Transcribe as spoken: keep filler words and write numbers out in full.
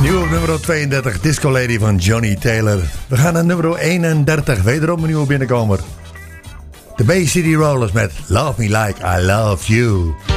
Nu op nummer tweeëndertig, Disco Lady van Johnny Taylor. We gaan naar nummer eenendertig, wederom een nieuwe binnenkomer. De Bay City Rollers met Love Me Like I Love You.